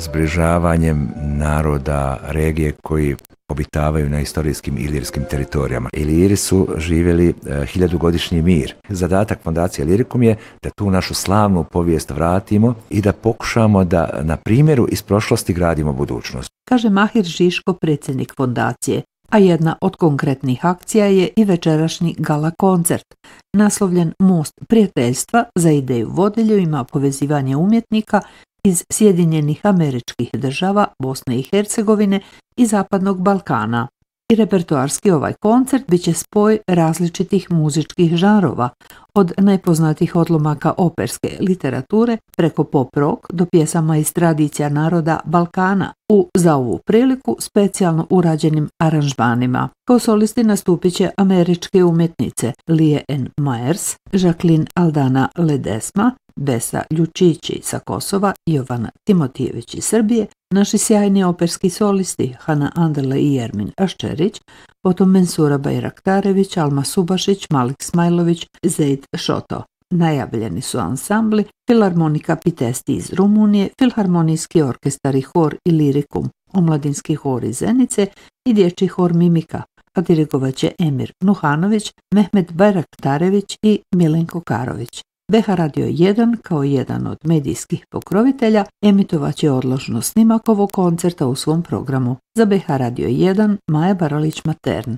zbližavanjem naroda regije koji obitavaju na istorijskim ilirskim teritorijama. Iliri su živjeli 1000-godišnji mir. Zadatak fondacije Ilirikum je da tu našu slavnu povijest vratimo i da pokušamo da na primjeru iz prošlosti gradimo budućnost. Kaže Mahir Žiško, predsjednik fondacije. A jedna od konkretnih akcija je i večerašnji gala koncert, naslovljen Most prijateljstva za ideju voditeljima povezivanja umjetnika iz Sjedinjenih Američkih Država, Bosne i Hercegovine i Zapadnog Balkana. I repertoarski ovaj koncert bit će spoj različitih muzičkih žanrova, od najpoznatijih odlomaka operske literature preko pop rock do pjesama iz tradicija naroda Balkana u za ovu priliku specijalno urađenim aranžmanima. Kao solisti nastupit će američke umjetnice Lie N. Myers, Jacqueline Aldana Ledesma, Besa Ljučići sa Kosova, Jovana Timotijević iz Srbije, naši sjajni operski solisti Hana Anderle i Jermin Aščerić, potom Mensura Bajraktarević, Alma Subašić, Malik Smajlović, Zeid Šoto. Najavljeni su ansambli Filharmonika Pitesti iz Rumunije, Filharmonijski orkestar i hor Ilirikum, omladinski hor iz Zenice i dječji hor Mimika, a dirigovat će Emir Nuhanović, Mehmet Bajraktarević i Milenko Karović. BH Radio 1 kao jedan od medijskih pokrovitelja emitovat će odložno snimak ovog koncerta u svom programu. Za BH Radio 1 Maja Baralić-Matern.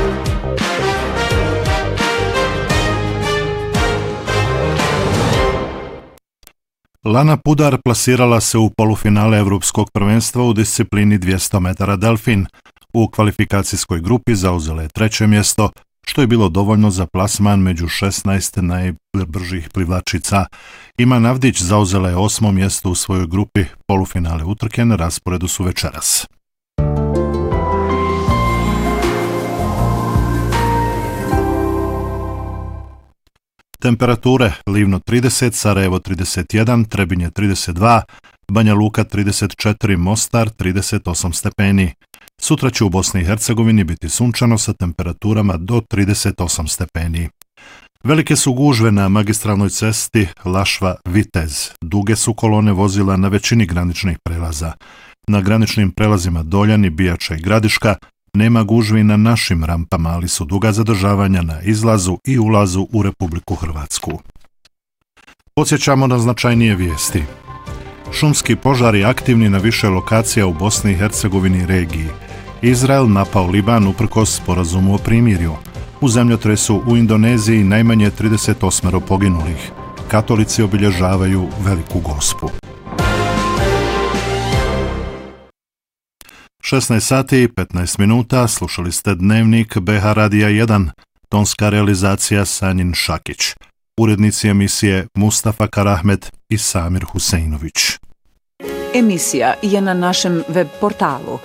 Lana Pudar plasirala se u polufinale Evropskog prvenstva u disciplini 200 metara delfin. U kvalifikacijskoj grupi zauzela je 3. mjesto, što je bilo dovoljno za plasman među 16 najbržih plivlačica. Iman Avdić zauzela je 8. mjesto u svojoj grupi. Polufinale utrke na rasporedu su večeras. Temperature: Livno 30, Sarajevo 31, Trebinje 32, Banja Luka 34, Mostar 38 stepeni. Sutra će u Bosni i Hercegovini biti sunčano sa temperaturama do 38 stepeni. Velike su gužve na magistralnoj cesti Lašva-Vitez. Duge su kolone vozila na većini graničnih prelaza. Na graničnim prelazima Doljani, Bijača i Gradiška nema gužvi na našim rampama, ali su duga zadržavanja na izlazu i ulazu u Republiku Hrvatsku. Podsjećamo na značajnije vijesti. Šumski požari aktivni na više lokacija u Bosni i Hercegovini i regiji. Izrael napao Liban uprkos sporazumu o primirju. U zemljotresu u Indoneziji najmanje 38 poginulih. Katolici obilježavaju Veliku Gospu. 16 sati i 15 minuta, slušali ste Dnevnik BH Radija 1, tonska realizacija Sanjin Šakić. Urednici emisije Mustafa Karahmet i Samir Huseinović. Emisija je na našem web portalu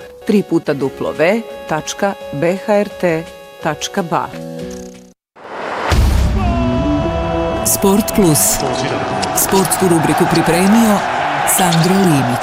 www.bhrt.ba. Sport Plus. Sportsku rubriku pripremio Sandro Limić.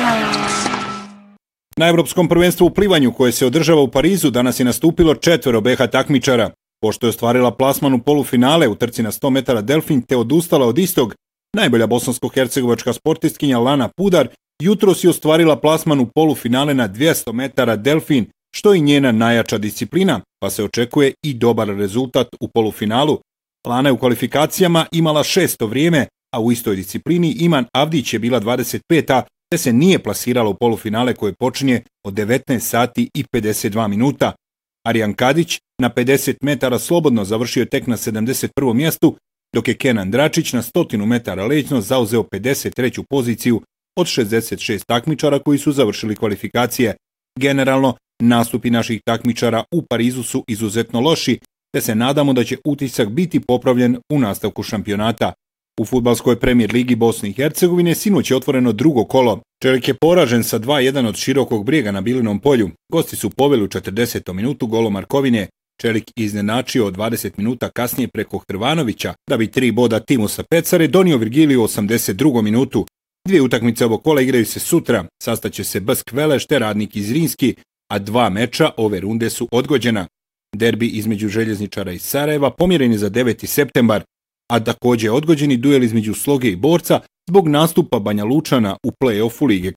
Na Europskom prvenstvu u plivanju koje se održava u Parizu danas je nastupilo 4 BH takmičara. Pošto je ostvarila plasman u polufinale u trci na 100 metara delfin te odustala od istog, najbolja bosansko-hercegovačka sportistkinja Lana Pudar jutros je ostvarila plasman u polufinale na 200 metara delfin, što je njena najjača disciplina, pa se očekuje i dobar rezultat u polufinalu. Lana je u kvalifikacijama imala 6. vrijeme, a u istoj disciplini Iman Avdić je bila 25. te se nije plasirala u polufinale koje počinje od 19 sati i 52 minuta. Arijan Kadić na 50 metara slobodno završio tek na 71. mjestu, dok je Kenan Dračić na 100 metara lećno zauzeo 53. poziciju od 66 takmičara koji su završili kvalifikacije. Generalno, nastupi naših takmičara u Parizu su izuzetno loši, te se nadamo da će utisak biti popravljen u nastavku šampionata. U fudbalskoj premijer ligi Bosne i Hercegovine sinoć je otvoreno drugo kolo. Čelik je poražen sa 2-1 od Širokog Brijega na Bilinom polju. Gosti su poveli u 40. minutu golom Markovine. Čelik iznenačio 20 minuta kasnije preko Hrvanovića, da bi 3 boda Timusa Pecare donio Virgiliju u 82. minutu. 2 utakmice ovog kola igraju se sutra, sastaće se Bsk Veleš te Radnik iz Zrinski, a 2 meča ove runde su odgođena. Derbi između Željezničara i Sarajeva pomjeren je za 9. septembar, a također odgođeni duel između Sloge i Borca zbog nastupa Banja Lučana u play-offu Lige